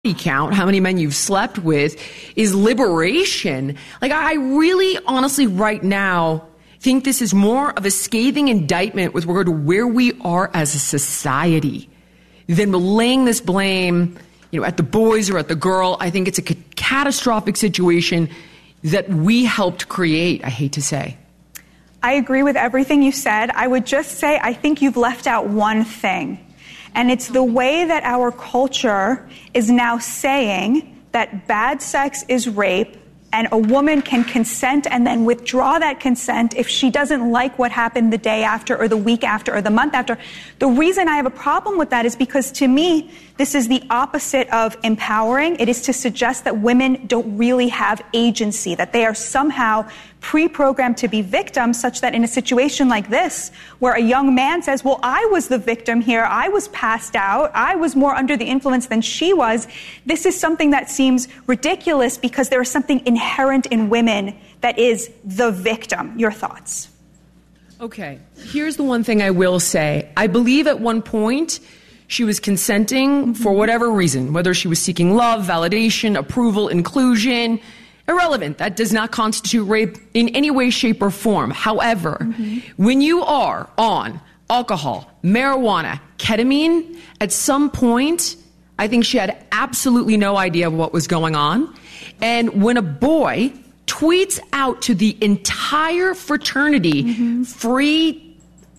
count, how many men you've slept with, is liberation. Like, I really, honestly, right now, think this is more of a scathing indictment with regard to where we are as a society than laying this blame, at the boys or at the girl. I think it's a catastrophic situation that we helped create, I hate to say. I agree with everything you said. I would just say I think you've left out one thing. And it's the way that our culture is now saying that bad sex is rape, and a woman can consent and then withdraw that consent if she doesn't like what happened the day after or the week after or the month after. The reason I have a problem with that is because, to me, this is the opposite of empowering. It is to suggest that women don't really have agency, that they are somehow pre-programmed to be victims, such that in a situation like this, where a young man says, well, I was the victim here, I was passed out, I was more under the influence than she was, this is something that seems ridiculous because there is something inherent in women that is the victim. Your thoughts? Okay, here's the one thing I will say. I believe at one point she was consenting for whatever reason, whether she was seeking love, validation, approval, inclusion. Irrelevant. That does not constitute rape in any way, shape, or form. However, when you are on alcohol, marijuana, ketamine, at some point, I think she had absolutely no idea of what was going on. And when a boy tweets out to the entire fraternity, free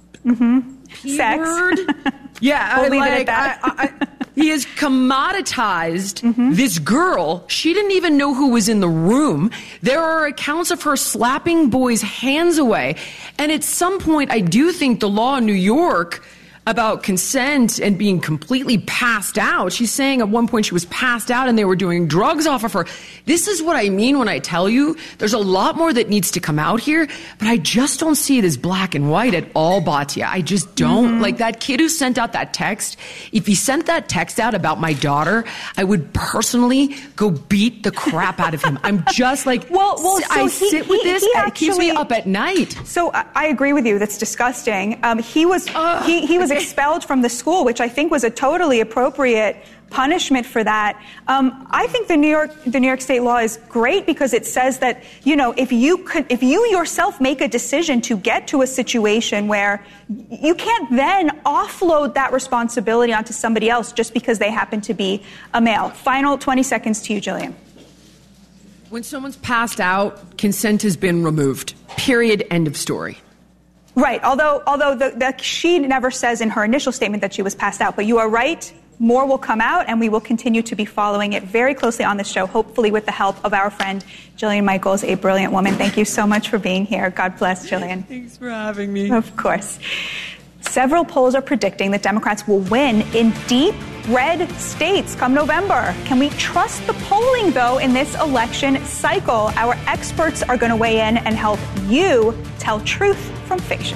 sex. Yeah, we'll leave it at that. He has commoditized this girl. She didn't even know who was in the room. There are accounts of her slapping boys' hands away. And at some point, I do think the law in New York about consent and being completely passed out. She's saying at one point she was passed out and they were doing drugs off of her. This is what I mean when I tell you there's a lot more that needs to come out here, but I just don't see it as black and white at all, Batya. I just don't. Like that kid who sent out that text, if he sent that text out about my daughter, I would personally go beat the crap out of him. I'm just like, I sit with this and it keeps me up at night. So I agree with you. That's disgusting. He was expelled from the school, which I think was a totally appropriate punishment for that. I think the New York State law is great because it says that, if you yourself make a decision to get to a situation where you can't then offload that responsibility onto somebody else just because they happen to be a male. Final 20 seconds to you, Jillian. When someone's passed out, consent has been removed. Period. End of story. Right, although she never says in her initial statement that she was passed out. But you are right, more will come out, and we will continue to be following it very closely on this show, hopefully with the help of our friend Jillian Michaels, a brilliant woman. Thank you so much for being here. God bless, Jillian. Thanks for having me. Of course. Several polls are predicting that Democrats will win in deep red states come November. Can we trust the polling, though, in this election cycle? Our experts are going to weigh in and help you tell truth from fiction.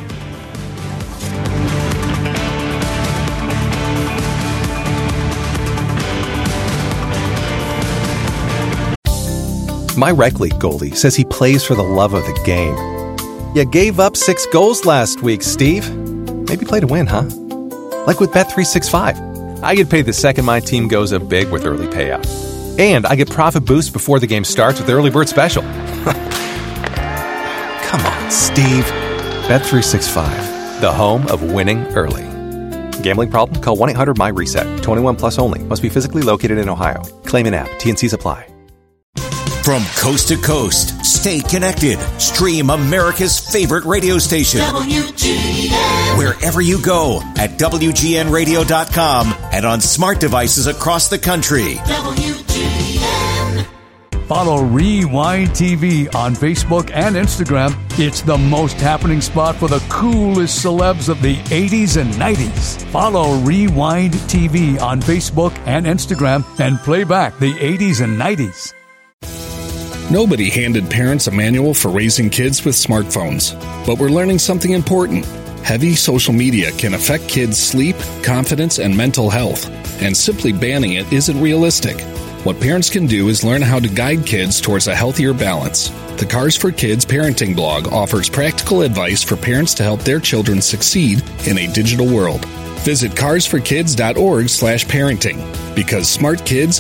My rec league goalie says he plays for the love of the game. You gave up 6 goals last week, Steve. Maybe play to win, huh? Like with Bet365. I get paid the second my team goes up big with early payout. And I get profit boosts before the game starts with Early Bird Special. Come on, Steve. Bet365, the home of winning early. Gambling problem? Call 1-800-MY-RESET. 21 plus only. Must be physically located in Ohio. Claim an app. T&Cs apply. From coast to coast, stay connected. Stream America's favorite radio station. WGN. Wherever you go at WGNradio.com and on smart devices across the country. WGN. Follow Rewind TV on Facebook and Instagram. It's the most happening spot for the coolest celebs of the 80s and 90s. Follow Rewind TV on Facebook and Instagram and play back the 80s and 90s. Nobody handed parents a manual for raising kids with smartphones, but we're learning something important. Heavy social media can affect kids' sleep, confidence, and mental health, and simply banning it isn't realistic. What parents can do is learn how to guide kids towards a healthier balance. The Cars for Kids parenting blog offers practical advice for parents to help their children succeed in a digital world. Visit carsforkids.org/parenting, because smart kids